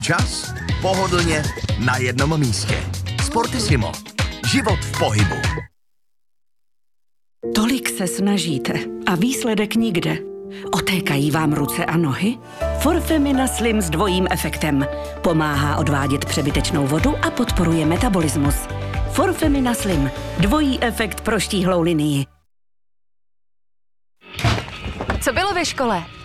Čas, pohodlně, na jednom místě. Sportissimo. Život v pohybu. Tolik se snažíte a výsledek nikde. Otékají vám ruce a nohy? Forfemina Slim s dvojím efektem. Pomáhá odvádět přebytečnou vodu a podporuje metabolismus. Forfemina Slim. Dvojí efekt pro štíhlou linii. Co bylo ve škole?